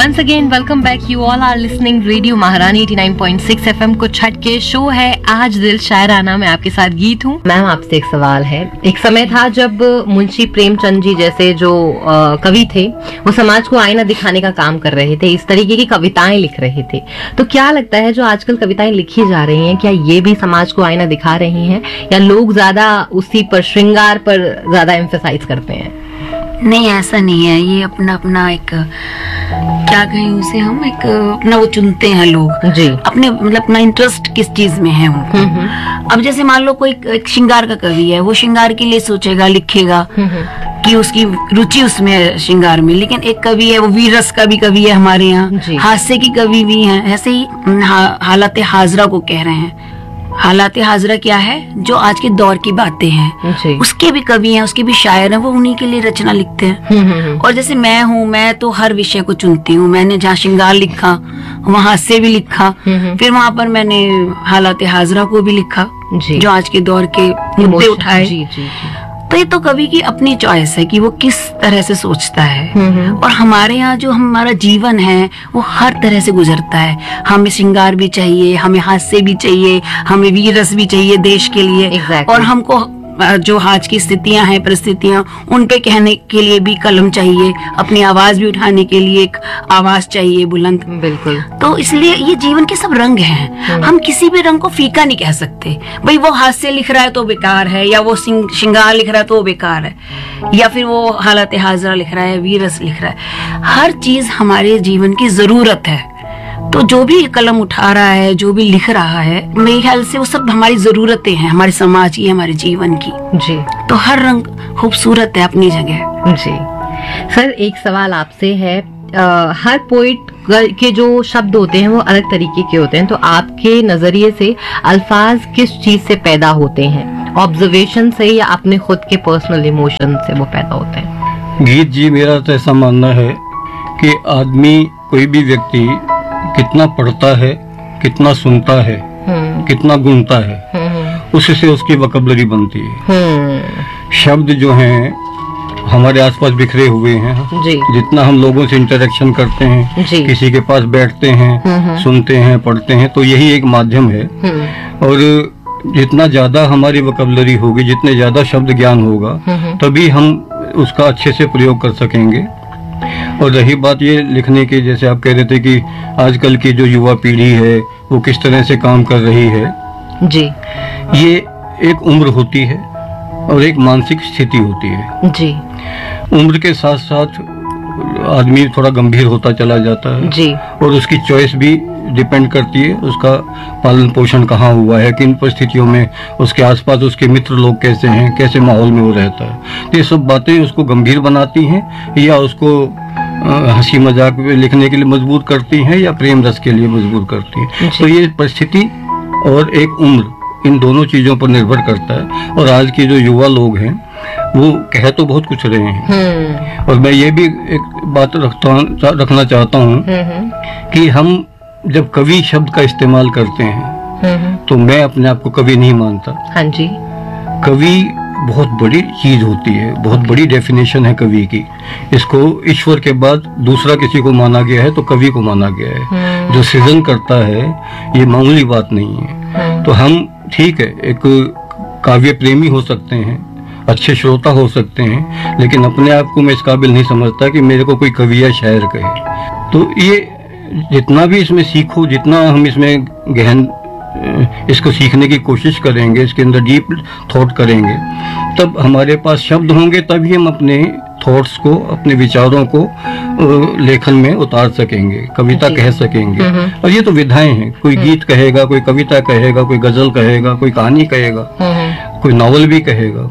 Once again, welcome back. You all are listening Radio Maharani 89.6 FM को छठ के show है आज दिल शायराना में आपके साथ गीत हूँ। मैम आपसे एक सवाल है। एक समय था जब मुंशी प्रेमचंद जी जैसे जो कवि थे वो समाज को आईना दिखाने का काम कर रहे थे, इस तरीके की कविताएं लिख रहे थे। तो क्या लगता है जो आजकल कविताएं लिखी जा रही हैं, क्या ये भी समाज को आईना दिखा रही हैं या लोग ज्यादा उसी पर श्रृंगार पर ज्यादा एम्फेसाइज करते हैं? नहीं, ऐसा नहीं है। ये अपना अपना एक क्या कहें उसे हम एक अपना वो चुनते हैं लोग जी, अपने मतलब अपना इंटरेस्ट किस चीज में है उनको। अब जैसे मान लो कोई एक श्रृंगार का कवि है, वो श्रृंगार के लिए सोचेगा, लिखेगा कि उसकी रुचि उसमें है श्रृंगार में। लेकिन एक कवि है वो वीर रस का भी कवि है हमारे यहाँ, हास्य की कवि भी है। ऐसे ही हालात हाजरा को कह रहे हैं। हालात हाजरा क्या है? जो आज के दौर की बातें हैं, उसके भी कवि हैं, उसके भी शायर हैं, वो उन्हीं के लिए रचना लिखते हैं। और जैसे मैं हूँ, मैं तो हर विषय को चुनती हूँ। मैंने जहाँ श्रृंगार लिखा वहाँ हास्य भी लिखा, फिर वहाँ पर मैंने हालात हाजरा को भी लिखा जो आज के दौर के मुद्दे उठाए। तो ये तो कवि की अपनी चॉइस है कि वो किस तरह से सोचता है। और हमारे यहाँ जो हमारा जीवन है वो हर तरह से गुजरता है। हमें श्रृंगार भी चाहिए, हमें हास्य भी चाहिए, हमें वीर रस भी चाहिए देश के लिए। और हमको जो आज की स्थितियां हैं, परिस्थितियां, उन पे कहने के लिए भी कलम चाहिए, अपनी आवाज भी उठाने के लिए एक आवाज चाहिए बुलंद। बिल्कुल। तो इसलिए ये जीवन के सब रंग हैं। हम किसी भी रंग को फीका नहीं कह सकते। भाई वो हास्य लिख रहा है तो बेकार है, या वो श्रृंगार लिख रहा है तो बेकार है, या फिर वो हालत हाजरा लिख रहा है, वीर रस लिख रहा है। हर चीज हमारे जीवन की जरूरत है। तो जो भी कलम उठा रहा है, जो भी लिख रहा है, मेरे ख्याल से वो सब हमारी जरूरतें हैं, हमारे समाज की, हमारे जीवन की जी। तो हर रंग खूबसूरत है अपनी जगह जी। सर एक सवाल आपसे है, हर पोइट के जो शब्द होते हैं वो अलग तरीके के होते हैं, तो आपके नजरिए से अल्फाज किस चीज से पैदा होते हैं? ऑब्जर्वेशन से या अपने खुद के पर्सनल इमोशन से वो पैदा होते हैं? गीत जी, मेरा तो ऐसा मानना है कि आदमी, कोई भी व्यक्ति कितना पढ़ता है, कितना सुनता है, कितना गुनता है, उससे उसकी वोकैबुलरी बनती है। शब्द जो हैं हमारे आसपास बिखरे हुए हैं जी। जितना हम लोगों से इंटरेक्शन करते हैं, किसी के पास बैठते हैं, सुनते हैं, पढ़ते हैं, तो यही एक माध्यम है। और जितना ज्यादा हमारी वोकैबुलरी होगी, जितने ज्यादा शब्द ज्ञान होगा, तभी हम उसका अच्छे से प्रयोग कर सकेंगे। और रही बात ये लिखने की, जैसे आप कह रहे थे कि आजकल की जो युवा पीढ़ी है वो किस तरह से काम कर रही है जी, ये एक उम्र होती है और एक मानसिक स्थिति होती है जी। उम्र के साथ साथ आदमी थोड़ा गंभीर होता चला जाता है जी, और उसकी चॉइस भी डिपेंड करती है, उसका पालन पोषण कहाँ हुआ है, किन परिस्थितियों में, उसके आसपास उसके मित्र लोग कैसे हैं, कैसे माहौल में वो रहता है। तो ये सब बातें उसको गंभीर बनाती हैं या उसको हंसी मजाक में लिखने के लिए मजबूर करती हैं या प्रेम रस के लिए मजबूर करती हैं। तो ये परिस्थिति और एक उम्र, इन दोनों चीजों पर निर्भर करता है। और आज के जो युवा लोग हैं वो कह तो बहुत कुछ रहे हैं, और मैं ये भी एक बात रखना चाहता हूँ कि हम जब कवि शब्द का इस्तेमाल करते हैं तो मैं अपने आप को कवि नहीं मानता। हाँ जी। कवि बहुत बड़ी चीज होती है, बहुत बड़ी डेफिनेशन है कवि की। इसको ईश्वर के बाद दूसरा किसी को माना गया है तो कवि को माना गया है। जो सृजन करता है ये मामूली बात नहीं है। तो हम ठीक है, एक काव्य प्रेमी हो सकते हैं, अच्छे श्रोता हो सकते हैं, लेकिन अपने आप को मैं इस काबिल नहीं समझता कि मेरे को कोई कवि या शायर कहे। तो ये जितना भी इसमें सीखो, जितना हम इसमें गहन इसको सीखने की कोशिश करेंगे, इसके अंदर डीप थॉट करेंगे, तब हमारे पास शब्द होंगे, तभी हम अपने थॉट्स को, अपने विचारों को लेखन में उतार सकेंगे, कविता कह सकेंगे। और ये तो विधाएं हैं, कोई गीत कहेगा, कोई कविता कहेगा, कोई गजल कहेगा, कोई कहानी कहेगा, कोई नॉवल भी कहेगा।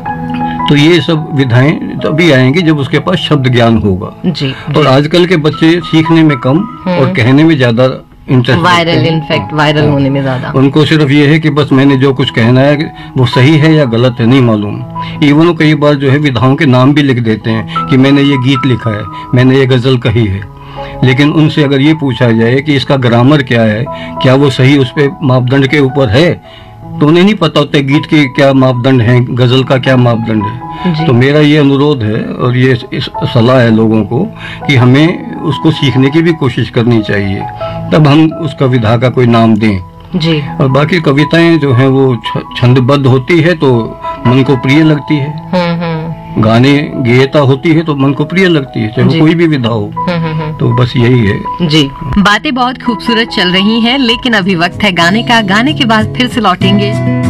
तो ये सब विधाएं तभी आएंगी जब उसके पास शब्द ज्ञान होगा जी। और आजकल के बच्चे सीखने में कम और कहने में ज्यादा इंटरेस्ट, वायरल होने में ज्यादा। उनको सिर्फ ये है कि बस मैंने जो कुछ कहना है वो सही है या गलत है नहीं मालूम। इवन वो कई बार जो है विधाओं के नाम भी लिख देते हैं कि मैंने ये गीत लिखा है, मैंने ये गजल कही है। लेकिन उनसे अगर ये पूछा जाए कि इसका ग्रामर क्या है, क्या वो सही उस पे मापदंड के ऊपर है, तो उन्हें नहीं पता होता गीत के क्या मापदंड हैं, गजल का क्या मापदंड है। तो मेरा ये अनुरोध है और ये इस सलाह है लोगों को कि हमें उसको सीखने की भी कोशिश करनी चाहिए, तब हम उस कविता का कोई नाम दें जी। और बाकी कविताएं जो हैं वो छंदबद्ध होती है तो मन को प्रिय लगती है, गाने गेयता होती है तो मन को प्रिय लगती है, चाहे कोई भी विधा हो। तो बस यही है जी। बातें बहुत खूबसूरत चल रही हैं, लेकिन अभी वक्त है गाने का। गाने के बाद फिर से लौटेंगे।